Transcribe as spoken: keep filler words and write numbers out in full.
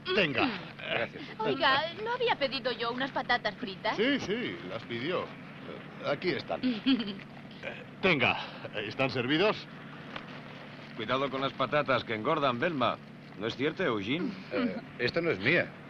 Tenga. Gracias. Oiga, ¿no había pedido yo unas patatas fritas? Sí, sí, las pidió. Aquí están. Tenga. ¿Están servidos? Cuidado con las patatas, que engordan, Velma. ¿No es cierto, Eugene? Eh, esta no es mía.